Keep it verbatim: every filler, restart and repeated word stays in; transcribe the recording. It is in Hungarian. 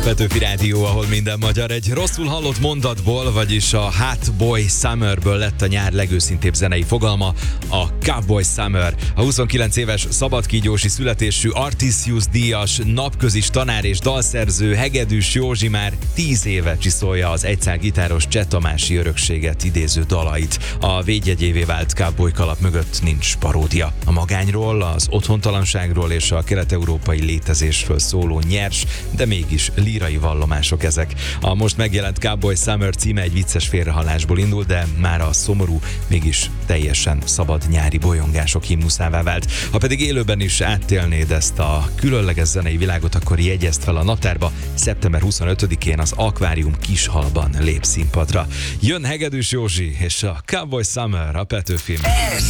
Petőfi Rádió, ahol minden magyar. Egy rosszul hallott mondatból, vagyis a Hot Boy Summerből lett a nyár legőszintébb zenei fogalma, a Cowboy Summer. A huszonkilenc éves szabadkígyósi születésű Artisius díjas, napközis tanár és dalszerző Hegedűs Józsi már tíz éve csiszolja az egyszál gitáros Cseh Tamási örökséget idéző dalait. A védjegyévé vált cowboy kalap mögött nincs paródia. A magányról, az otthontalanságról és a kelet-európai létezésről szóló nyers, de mégis lírai vallomások ezek. A most megjelent Cowboy Summer címe egy vicces félrehallásból indul, de már a szomorú, mégis teljesen szabad nyári bolyongások himnuszává vált. Ha pedig élőben is áttélnéd ezt a különleges zenei világot, akkor jegyezd fel a naptárba, szeptember huszonötödikén az Akvárium Kishalban lép színpadra. Jön Hegedűs Józsi és a Cowboy Summer a Petőfin. Ez